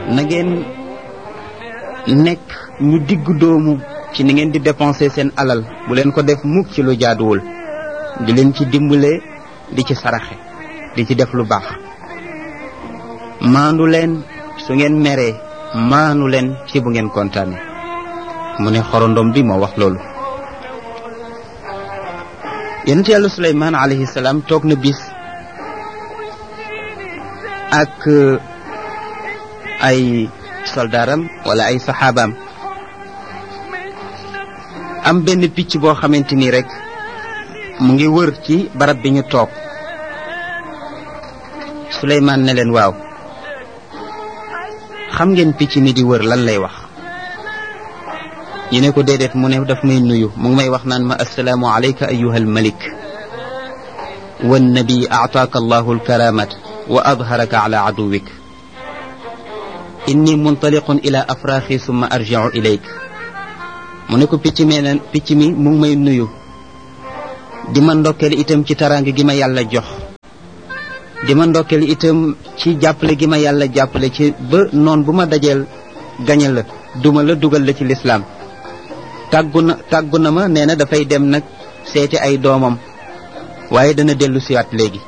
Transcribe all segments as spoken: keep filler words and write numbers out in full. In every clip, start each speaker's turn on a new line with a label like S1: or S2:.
S1: na ngeen nekk ñu diggu doomu ci ni ngeen di dépenser seen alal bu leen ko def mukk ci lu jaaduwul di leen ci dimbale di ci saraxe di ci def lu baax maandu leen su ngeen meree maandu leen ci bu ngeen kontaane mu ne xorondom bi moo wax loolu yonent yàlla Suleymaan alayhi salaam toog na bis ak ay soldaaram wala ay saxaabaam am benn picc boo xamante ni rek mu ngi wër ci barab bi ñu toog Suleymaan ne leen waaw xam ngeen picc mi di wër lan lay wax ñu ne ko déedéet mu ne daf may nuyu mu ngi may wax naan ma assalaamu alayka ayyuha almalik wannabi aataaka allahu alkaramat wa adharaka ala aduwik inni muntaliqun ila afraaxi summa arji'u ilayk mu ne ko picc mi ne picc mi mu ngi may nuyu di ma ndokkeel itam ci taraanga gi ma yàlla jox di ma ndokkeel itam ci jàppale gi ma yàlla jàppale ci ba noon bu ma dajeel gañe la duma la dugal la ci lislaam tàggu na tàggu na ma nee na dafay dem nag seeti ay doomam waaye dana dellu siwaat léegi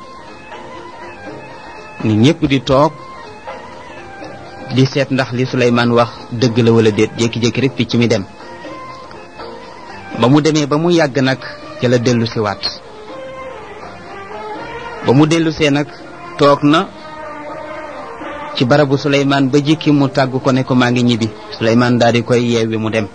S1: nit ñépp di toog di seet ndax li Suleymaan wax dëgg la wala déet jékki-jékki rek picc mi dem ba mu demee ba mu yàgg nag ca la dellu siwaat ba mu dellu see nag toog na ci barabu Suleymaan ba jikki mu tàgg ko ne ko maa ngi ñibbi Suleymaan daal di koy yeewi mu dem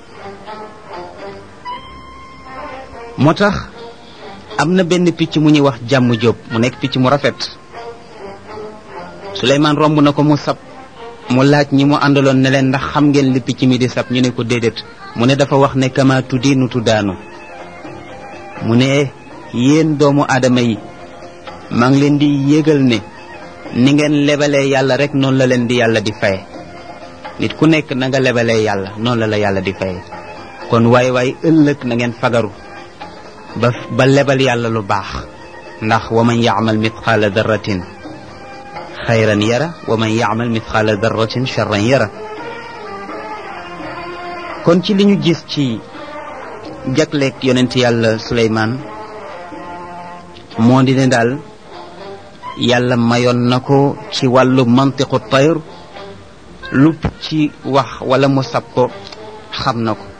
S1: moo tax am na benn picc mu ñuy wax jàmm jóob mu nekk picc mu rafet Suleymaan romb na ko mu sab mu laaj ñi mu àndaloon ne leen ndax xam ngeen li picc mi di sab ñu ne ko déedéet mu ne dafa wax ne kama tuddiinu tuddaanu mu ne yéen doomu aadama yi maa ngi leen di yégal ne ni ngeen lebalee yàlla rek noonu la leen di yàlla di faye nit ku nekk na nga lebalee yàlla noonu la la yàlla di faye kon waay waay ëllëg na ngeen fagaru ba ba lebal yàlla lu baax ndax wa man yaamal mithqaala darratin xayran yara wa man yaamal mithqaala darratin charran yara kon ci li ñu gis ci jagleeg yonent yàlla Suleymaan moo di ne daal yàlla mayoon na ko ci wàllu mantiqu tayr lu ci wax wala mu sab ko xam na ko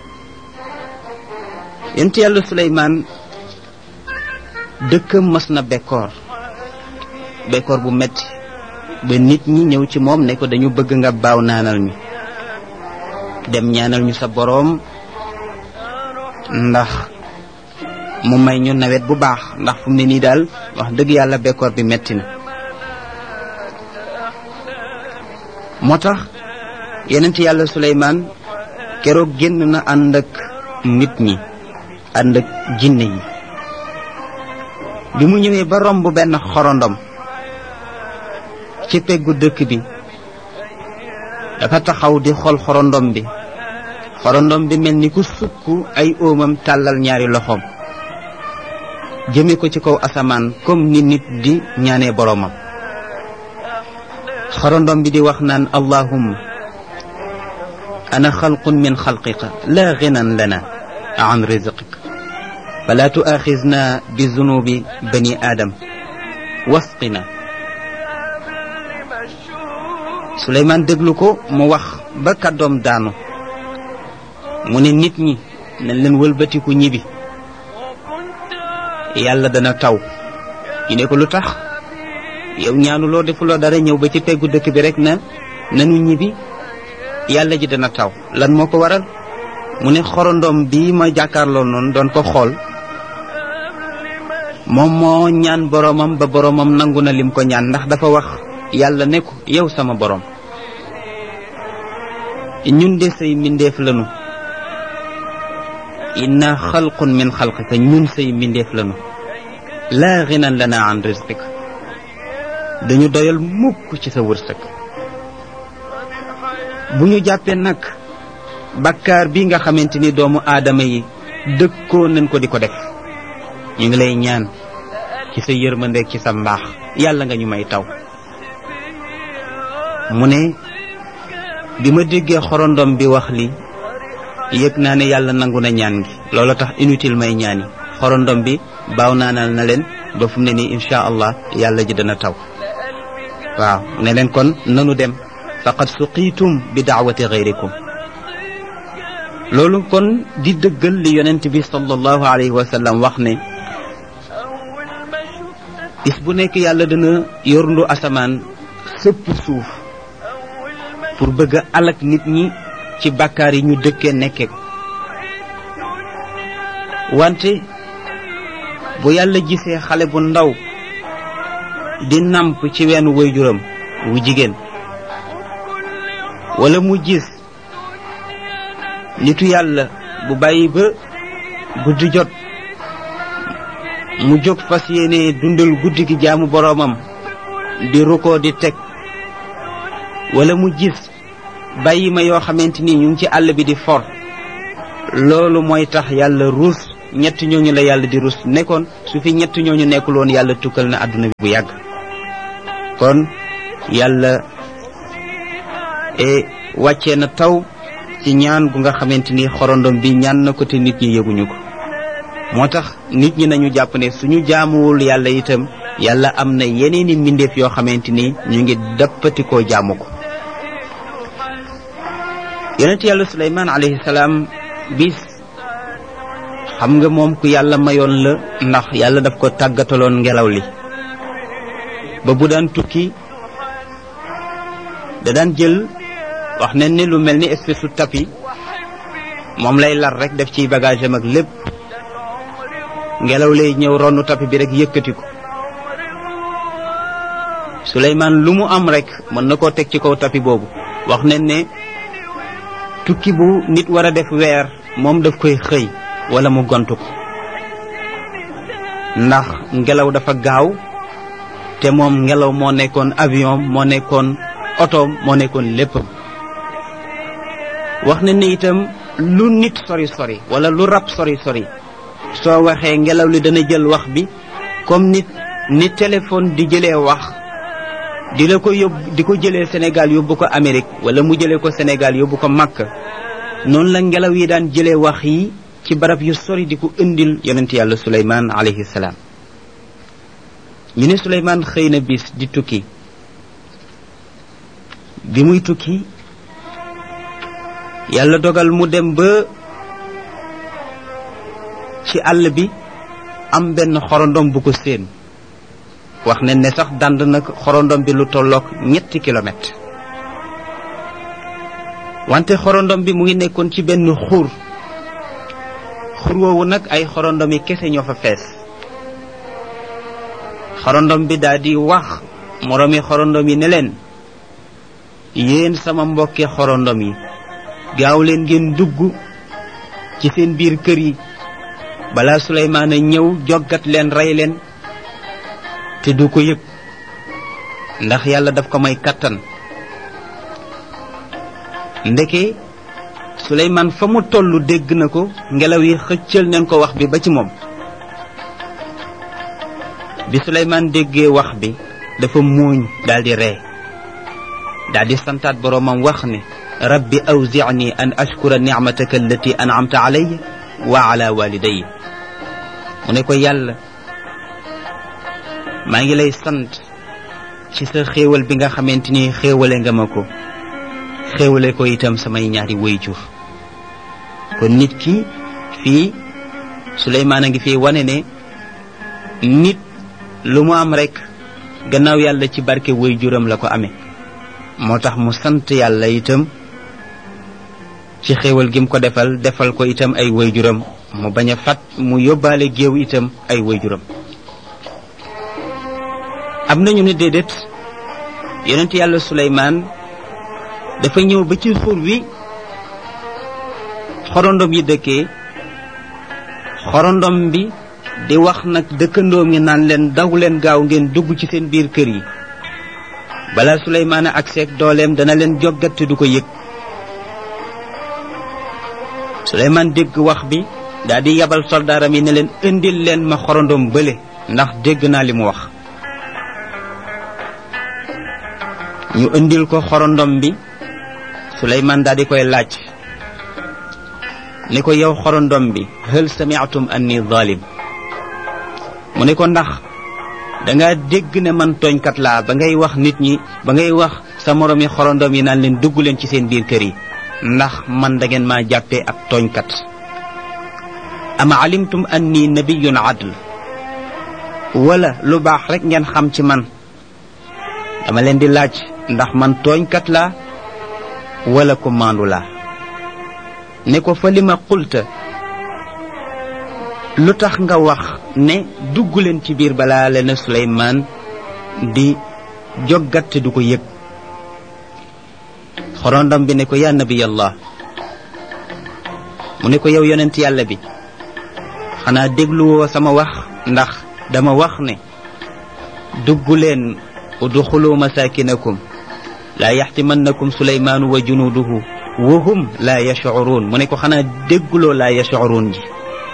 S1: yonent yàlla Suleymaan dëkkam mas na bekkoor bekkoor bu metti ba nit ñi ñëw ci moom ne ko dañu bëgg nga baaw naanal ñu dem ñaanal ñu sa boroom ndax mu may ñu nawet bu baax ndax fu mu ne nii daal wax dëgg yàlla bekkoor bi metti na moo tax yonent yàlla Suleymaan keroog génn na ànd ak nit ñi ànd ak jinne yi bi mu ñëwee ba romb benn xorondom ci peggu dëkk bi dafa taxaw di xool xorondom bi xorondom bi mel ni ku sukk ay óomam tàllal ñaari loxoom jëme ko ci kaw asamaan comme ni nit di ñaanee boroomam xorondom bi di wax naan allahumma ana xalqun min xalqika la ginan lana an rizqika fala tuaxizna bi zunubi bani aadam wasqina Suleymaan déglu ko mu wax ba kàddoom daanu mu ne nit ñi nañ leen wëlbatiku ñibbi yàlla dana taw ñu ne ko lu tax yow ñaanuloo defuloo dara ñëw ba ci peggu dëkk bi rek na nanu ñibbi yàlla ji dana taw lan moo ko waral mu ne xorondom bi ma jàkkaarloo noonu doon ko xool moom moo ñaan boroomam ba boroomam nangu na lim ko ñaan ndax dafa wax yàlla ne ko yow sama boroom ñun de say mbindeef lanu inna xalqun min xalqika ñun say mbindeef lanu laa ginan lana an rizqik dañu doyal mukk ci sa wërsëg bu ñu jàppee nag bakkaar bi nga xamante ni doomu aadama yi dëkkoo nañ ko di ko def ñu ngi lay ñaan ci sa yërmande ci sa mbaax yàlla nga ñu may taw mu ne bi ma déggee xorondom bi wax li yëg naa ne yàlla nangu na ñaan gi loolu tax inutile may ñaani xorondom bi baaw naanal na leen ba fu mu ne nii insha allah yàlla ji dana taw waaw ne leen kon nanu dem faqad suqiitum bi daawati gayrikum loolu kon di dëggal li yonent bi sallallahu alayhi wa sallam wax ne bis bu nekk yàlla dana yorndu asamaan sëpp suuf pour bëgg a alak nit ñi ci bàkkaar yi ñu dëkkee nekkee ko wante bu yàlla gisee xale bu ndaw di namp ci weenu waajuram wu jigéen wala mu gis nitu yàlla bu bàyyi ba guddi jot mu jóg fas yéene dundal guddi gi jaamu boroomam di rukkoo di teg wala mu gis bàyyi ma yoo xamante ni ñu ngi ci àll bi di for loolu mooy tax yàlla ruus ñett ñooñu la yàlla di ruus nekkoon su fi ñett ñooñu nekkul woon yàlla tukkal na àdduna bi bu yàgg kon yàlla e wàccee na taw ci ñaan gu nga xamante ni xorondom bi ñaan na ko te nit ñi yëguñu ko moo tax nit ñi nañu jàpp ne suñu jaamuwul yàlla itam yàlla am na yeneeni mbindeef yoo xamante ni ñu ngi dappatikoo jaamu ko yonent yàlla Suleymaan alayhi salaam bis xam nga moom ku yàlla mayoon la ndax yàlla daf ko tàggataloon ngelaw li ba bu daan tukki da daan jël wax nañ ne lu mel ni espèce su tapis moom lay lar rek def ci bagage am ak lépp ngelaw lay ñëw ronu tapis bi rek yëkkati ko Suleymaan lu mu am rek mën na koo teg ci kaw tapis boobu wax nañ ne tukki bu nit war a def weer moom daf koy xëy wala mu gontu ko ndax ngelaw dafa gaaw te moom ngelaw moo nekkoon avion moo nekkoon oto moo nekkoon lépp wax na ne itam lu nit sori sori wala lu rab sori sori soo waxee ngelaw li dana jël wax bi comme nit ni téléphone di jëlee wax di la ko yóbbu di ko jëlee Sénégal yóbbu ko Amérique wala mu jëlee ko Sénégal yóbbu ko Makka noonu la ngelaw yi daan jëlee wax yi ci barab yu sori di ko indil yonent yàlla Suleymaan alayhi salaam ñu ne Suleymaan xëy na bis di tukki bi muy tukki yàlla dogal mu dem ba ci àll bi am benn xorondom bu ko séen wax nañ ne sax dand nag xorondom bi lu tollook ñetti kilomètre wante xorondom bi mu ngi nekkoon ci benn xur xur woowu nag ay xorondom yi kese ñoo fa fees xorondom bi daal di wax moroomi xorondom yi ne leen yéen sama mbokki xorondom yi gaaw leen ngeen dugg ci seen biir kër yi balaa Suleymaan a ñëw joggat leen rey leen te du ko yëg ndax yàlla daf ko may kattan ndeke Suleymaan fa mu tollu dégg na ko ngelaw yi xëccal nañ ko wax bi ba ci moom bi Suleymaan déggee wax bi dafa muuñ daldi ree daldi santaat boroomam wax ne rabbi awzi'ni an ashkura ni'mataka allati an'amta alayya wa ala walidayya mu ne ko yàlla maa ngi lay sant ci sa xéewal bi nga xamante ni xéewale nga ma ko xéewale ko itam samay ñaari wayjur kon nit ki fii Suleymaan a ngi fii wane ne nit lu mu am rek gannaaw yàlla ci barke wayjuram la ko amee moo tax mu sant yàlla itam ci xéewal gi mu ko defal defal ko itam ay wayjuram mu bañ a fat mu yóbbaale géew itam ay wayjuram am nañu ne déedéet yonent yàlla Suleymaan dafa ñëw ba ci xur wi xorondom yi dëkkee xorondom bi di wax nag dëkkandoom ñi naan leen daw leen gaaw ngeen dugg ci seen biir kër yi balaa Suleymaan ak seeg dooleem dana leen joggat te du ko yëg Suleymaan dégg wax bi daal di yabal soldaaram yi ne leen indil leen ma xorondom bële ndax dégg naa li mu wax ñu indil ko xorondom bi Suleymaan daal di koy laaj ni ko yow xorondom bi hal sami'tum anni zalim mu ne ko ndax danga dégg ne man tooñkat laa ba ngay wax nit ñi ba ngay wax sa moroom yi xorondom yi naan leen dugg leen ci seen biir kër yi ndax man da ngeen maa jàppee ak tooñkat ama alimtum anni nabiyyun adl wala lu baax rek ngeen xam ci man dama leen di laaj ndax man tooñkat laa wala ko maandu laa ne ko fa li ma qulta lu tax nga wax ne dugg leen ci biir balaa leen Suleymaan di joggat te du ko yëg xorondam bi ne ko yaa nabiyallah mu ne ko yow yonent yàlla bi xanaa dégluwoo sama wax ndax dama wax ne dugg leen udxulu masakinakum laa yaxtimannakum Suleymaanu wa junuuduhu wa hum laa yashcuruun mu ne ko xanaa dégguloo laa yashcuruun ji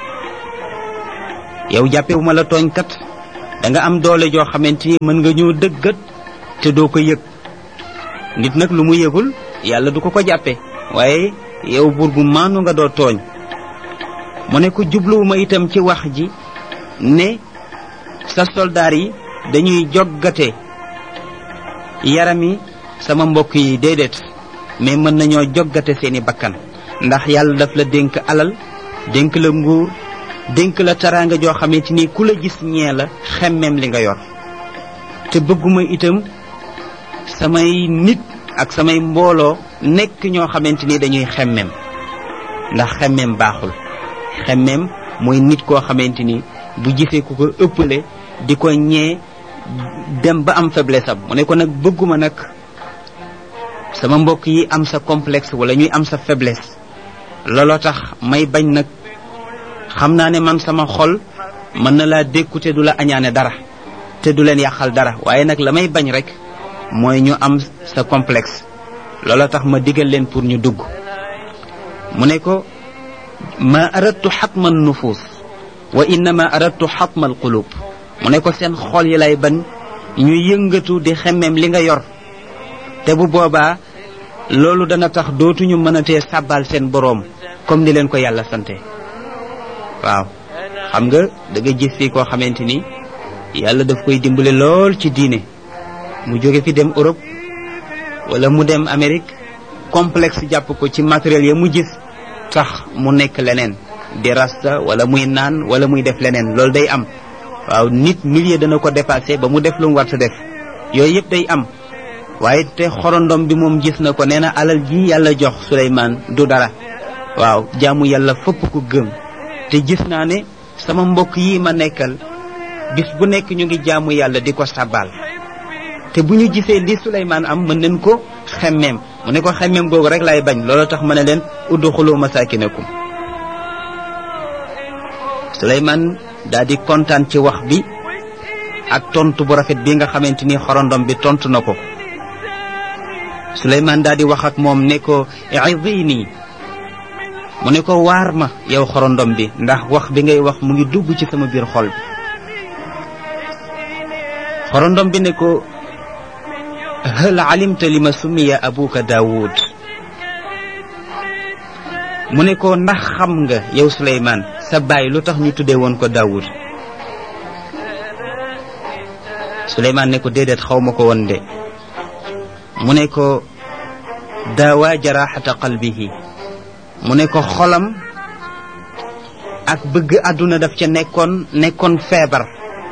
S1: yow jàppewu ma la tooñkat da nga am doole joo xamante ni mën nga ñëw dëggat te doo ko yëg nit nag lu mu yëgul yàlla du ko ko jàppe waaye yow buur bu maanu nga doo tooñ mu ne ko jubluwuma itam ci wax ji ne sa soldaar yi dañuy joggate yarami sama mbokk yi déedéet mais mën nañoo joggate seeni bakkan ndax yàlla daf la dénk alal dénk la nguur dénk la taraanga joo xamante ni ku la gis ñee la xemmeem li nga yor te bëgguma itam samay nit ak samay mbooloo nekk ñoo xamante ni dañuy xemmeem ndax xemmeem baaxul xemmeem mooy nit koo xamante ni bu gisee ku ko ëppale di ko ñee dem ba am faiblesse am mu ne ko nag bëgguma nag sama mbokk yi am sa complexe wala ñuy am sa faiblesse looloo tax may bañ nag xam naa ne man sama xol mën na laa dékku te du la añaane dara te du leen yàqal dara waaye nag la may bañ rek mooy ñu am sa complexe looloo tax ma digal leen pour ñu dugg mu ne ko ma aradtu xatma an nufus wa innama aradtu xatma al qulub mu ne ko seen xol yi lay ban ñu yëngatu di xemmeem li nga yor te bu boobaa loolu dana tax dootuñu mënatee sàbbal seen boroom comme ni leen ko yàlla sante waaw xam nga da nga gis fii koo xamante ni yàlla daf koy dimbale lool ci diine mu jóge fi dem Europe wala mu dem Amérique complexe jàpp ko ci matériel ya mu gis tax mu nekk leneen di rasta wala muy naan wala muy def leneen loolu day am waaw nit milieu dana ko dépassé ba mu def lu mu war a def yooyu yëpp day am waaye te xorondom bi moom gis na ko nee na alal ji yàlla jox Suleymaan du dara waaw jaamu yàlla fëpp ko gëm te gis naa ne sama mbokk yi ma nekkal bis bu nekk ñu ngi jaamu yàlla di ko sabal te bu ñu gisee li Suleymaan am mën nañ ko xemmeem mu ne ko xemmeem googu rek lay bañ loolu tax ma ne leen udxulu masakinakum Suleymaan daal di kontaan ci wax bi ak tontu bu rafet bi nga xamante ni xorondom bi tontu na ko Suleymaan daal di wax ak moom ne ko izini mu ne ko waar ma yow xorondom bi ndax wax bi ngay wax mu ngi dugg ci sama biir xol bi xorondom bi ne ko hal alimta lima summiya abuka Daawud mu ne ko ndax xam nga yow Suleymaan sa baay lu tax ñu tuddee woon ko Daawud Suleymaan ne ko déedéet xaw ma ko woon de mu ne ko daawa jaraxata qalbihi mu ne ko xolam ak bëgg àdduna daf ca nekkoon nekkoon feebar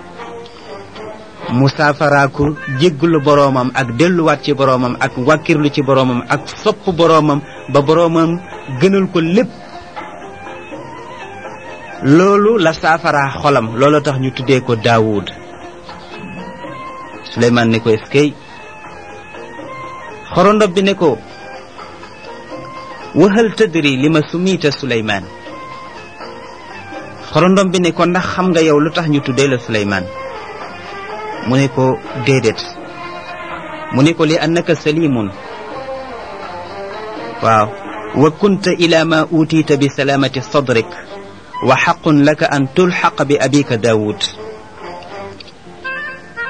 S1: mu saafaraaku jégglu boroomam ak delluwaat ci boroomam ak wàkkirlu ci boroomam ak sopp boroomam ba boroomam gënal ko lépp loolu la saafaraa xolam loolu tax ñu tuddee ko Daawud Suleymaan ne ko eskay xorondom bi ne ko wa hal tadri lima sumita Suleymaan xorondom bi ne ko ndax xam nga yow lu tax ñu tuddee la Suleymaan mu ne ko déedéet mu ne ko li annaka salimun waaw wa kunta ila ma utiita bi salaamati sadrik wa xaqun laka an tulxaq bi abika Daawud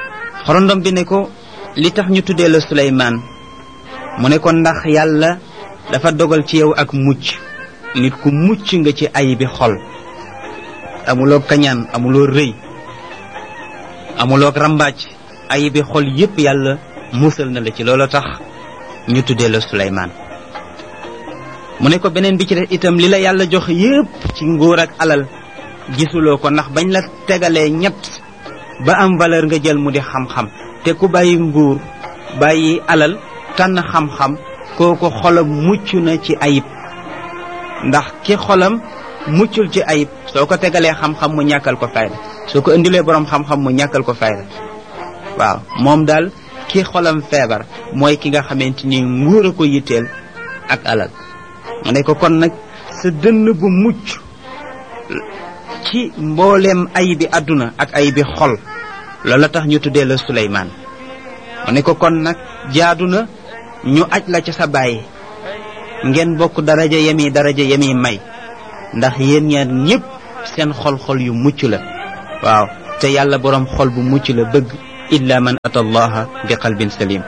S1: xorondom bi ne ko li tax ñu tuddee la Suleymaan mu ne ko ndax yàlla dafa dogal ci yow ak mucc nit ku mucc nga ci ayibi xol amuloo kañaan amuloo rëy amuloo rambaaj ayibi xol yépp yàlla musal na la ci loolu tax ñu tuddee la Suleymaan mu ne ko beneen bi ci def itam li la yàlla jox yépp ci nguur ak alal gisuloo ko ndax bañ la tegalee ñett ba am valeur nga jël mu di xam-xam te ku bàyyi nguur bàyyi alal tànn xam-xam kooku xolam mucc na ci ayib ndax ki xolam muccul ci ayib soo ko tegalee xam-xam mu ñàkkal ko fayda soo ko indilee boroom xam-xam mu ñàkkal ko fayda waaw moom daal ki xolam feebar mooy ki nga xamante ni nguur a ko yitteel ak alal mu ne ko kon nag sa dënn bu mucc ci mbooleem ayibi àdduna ak ayibi xol loolu la tax ñu tuddee la Suleymaan mu ne ko kon nag jaadu na ñu aj la ca sa bàyyi ngeen bokk daraja yemi daraja yemi may ndax yéen ñaar ñépp seen xol-xol yu mucc la waaw te yàlla boroom xol bu mucc la bëgg illa man ata allaha bi qalbin salim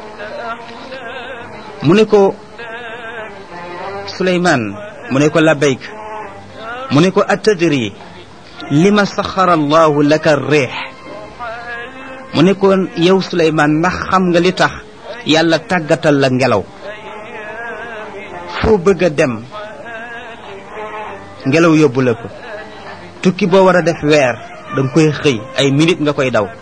S1: mu ne ko Suleymaan mu ne ko labbayk mu ne ko atadri lima saxara allahu laka riix mu ne ko yow Suleymaan ndax xam nga li tax yàlla tàggatal la ngelaw foo bëgg a dem ngelaw yóbbu la ko tukki boo war a def weer danga koy xëy ay minute nga koy daw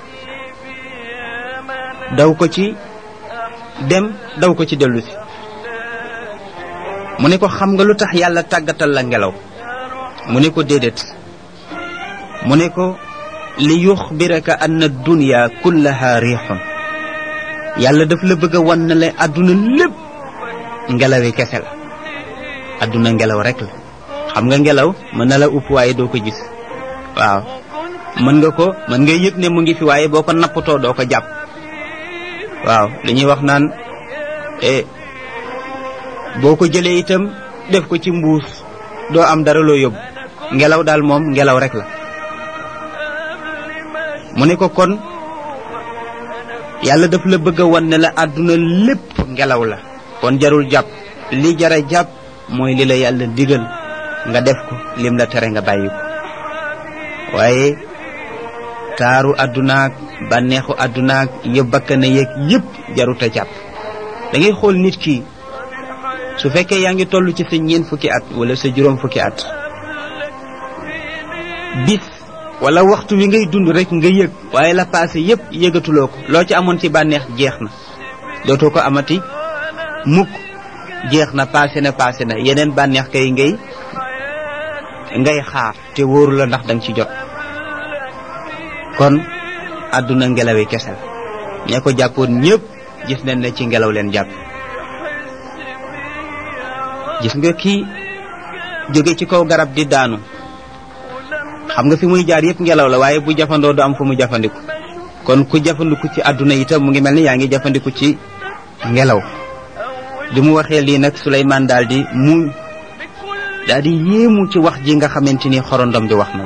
S1: daw ko ci dem daw ko ci dellu si mu ne ko xam nga lu tax yàlla tàggatal la ngelaw mu ne ko déedéet mu ne ko li yuxbiraka anna dunya kullaha riixun yàlla daf la bëgg a wan ne la àdduna lépp ngelawi kese la àdduna ngelaw rek la xam nga ngelaw mën na la upp waaye doo ko gis waaw mën nga ko mën nga yëg ne mu ngi fi waaye boo ko nappatoo doo ko jàpp waaw li ñuy wax naan boo ko jëlee itam def ko ci mbuus doo am dara loo yóbbu ngelaw daal moom ngelaw rek la mu ne ko kon yàlla daf la bëgg a wan ne la àdduna lépp ngelaw la kon jarul jàpp li jara jàpp mooy li la yàlla digal nga def ko lim la tere nga bàyyi ko waaye taaru àddunaak bànneexu àddunaak yëpp bakkana yeeg yëpp jarut a jàpp da ngay xool nit ki su fekkee yaa ngi toll ci sa ñeent fukki at wala sa juróom fukki at bis wala waxtu wi ngay dund rek nga yëg waaye la passé yëpp yëgatuloo ko loo ci amoon ci bànneex jeex na dootoo ko amati mukk jeex na passé na passé na yeneen bànneex kay ngay ngay xaar te wóoru la ndax danga ci jot kon àdduna ngelawi kese la ñee ko jàppoon ñëpp gis nañ ne ci ngelaw leen jàpp gis nga kii jóge ci kaw garab di daanu xam nga fi muy jaar yëpp ngelaw la waaye bu jafandoo du am fu mu jafandiku kon ku jafandiku ci àdduna itam mu ngi mel ni yaa ngi jafandiku ci ngelaw bi mu waxee lii nag Suleymaan daal di mu daal di yéemu ci wax ji nga xamante ni xorondom di wax na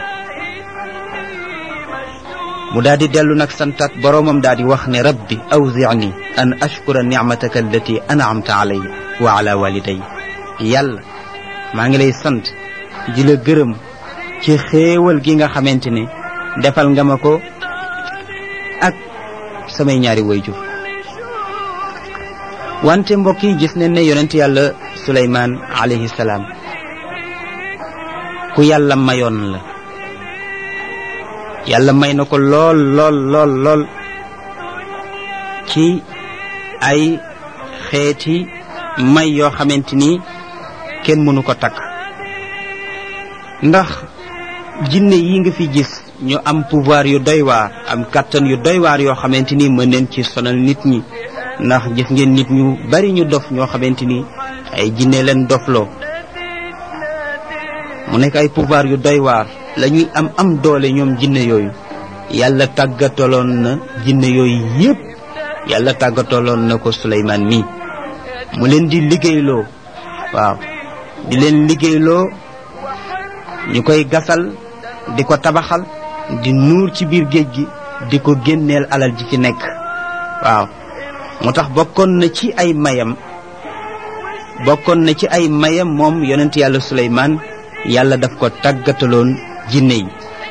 S1: mu daal di dellu nag santat boroomam daal di wax ne rabbi awzi'ni an ashkura ni'mataka allati an'amta alayya wa ala walidayya yàlla maa ngi lay sant di la gërëm ci xéewal gi nga xamante ne defal nga ma ko ak samay ñaari wayjur wante mbokk yi gis nañ ne yonent yàlla Suleymaan alayhi salaam ku yàlla mayoon la yàlla may na ko lool lool lool lool ci ay xeeti may yoo xamante ni kenn mënu ko takk ndax jinne yi nga fi gis ñu am pouvoir yu doy waar am kattan yu doy waar yoo xamante ni mën neen ci sonal nit ñi ndax gis ngeen nit ñu bari ñu dof ñoo xamante ni ay jinne leen dofloo mu nekk ay pouvoir yu doy waar la ñuy am am doole ñoom jinne yooyu yàlla tàggataloon na jinne yooyu yépp yàlla tàggataloon na ko Suleymaan mi mu leen di liggéeyloo waaw di leen liggéeyloo ñu koy gasal di ko tabaxal di nuur ci biir géej gi di ko génneel alal ji ci nekk waaw moo tax bokkoon na ci ay mayam bokkoon na ci ay mayam moom yonent yàlla Suleymaan yàlla daf ko tàggataloon jinne yi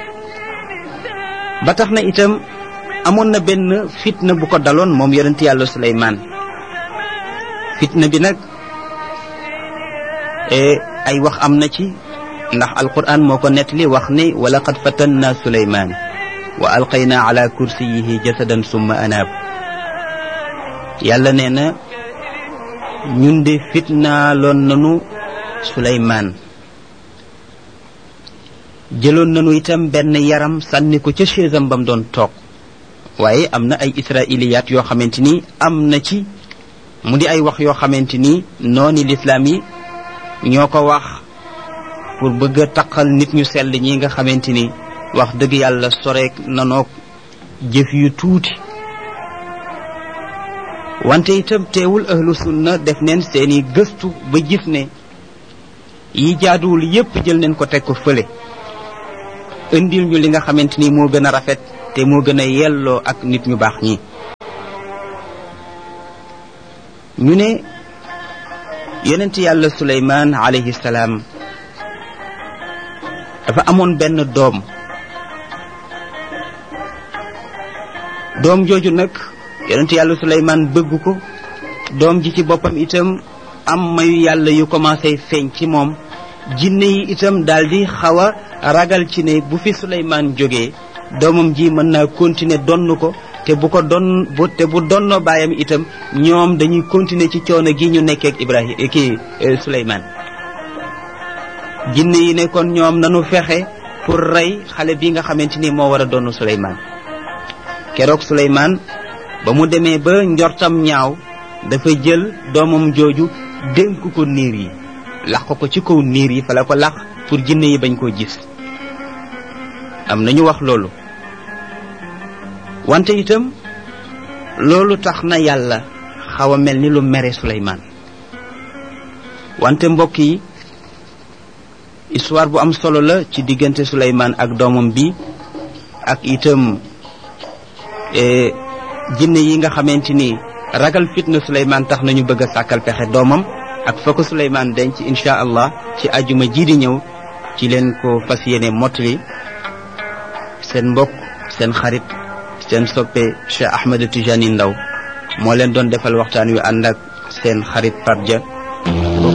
S1: ba tax na itam amoon na benn fitna bu ko daloon moom yonent yàlla Suleymaan fitna bi nag ay wax am na ci ndax alquran moo ko nettali wax ne wa laqad fatanna Suleymaan wa alqayna ala kursiyihi jasadan summa anaab yàlla nee na ñun de fitnaaloon nanu Suleymaan jëloon nanu itam benn yaram sànni ko ca chaisam bam doon toog waaye am na ay israiliyaat yoo xamante ni am na ci mu di ay wax yoo xamante ni nooni lislaam yi ñoo ko wax pour bëgg a taqal nit ñu sell ñi nga xamante ni wax dëgg yàlla soreek nanoog jëf yu tuuti wante itam teewul ahlu sunna def neen seeni gëstu ba gis ne yi jaaduwul yépp jël neen ko teg ko fële indil ñu li nga xamante ni moo gën a rafet te moo gën a yelloo ak nit ñu baax ñi ñu ne yonent yàlla Suleymaan alayhi salaam dafa amoon benn doom doom jooju nag yonent yàlla Suleymaan bëgg ko doom ji ci boppam itam am mayu yàlla yu commencé feeñ ci moom jinne yi itam daldi xaw a ragal ci ne bu fi Suleymaan jógee doomam ji mën naa continuer donn ko te bu ko don bu te bu donnoo baayam itam ñoom dañuy continuer ci coono gi ñu nekkee ak Ibrahima kii Suleymaan jinne yi ne kon ñoom nanu fexe pour rey xale bi nga xamante ni moo war a donn Suleymaan keroog Suleymaan ba mu demee ba njortam ñaaw dafa jël doomam jooju dénk ko niir yi lax ko ko ci kaw niir yi fa la ko lax pour jinne yi bañ koo gis am nañu wax loolu wante itam loolu tax na yàlla xaw a mel ni lu mere Suleymaan wante mbokk yi histoire bu am solo la ci diggante Suleymaan ak doomam bi ak itam jinne yi nga xamante ni ragal fitna Suleymaan tax nañu bëgg a sàkkal pexe doomam ak fa ko Suleymaan denc insha allah ci ajuma ji di ñëw ci leen ko fas yéene mottali seen mbokk seen xarit seen soppe Cheikh Ahmed Tijani Ndaw moo leen doon defal waxtaan wi ànd ak seen xarit Pape Dia